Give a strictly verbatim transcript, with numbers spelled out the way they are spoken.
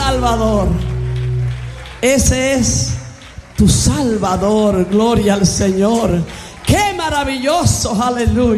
Salvador. Ese es tu Salvador. Gloria al Señor. ¡Qué maravilloso! Aleluya.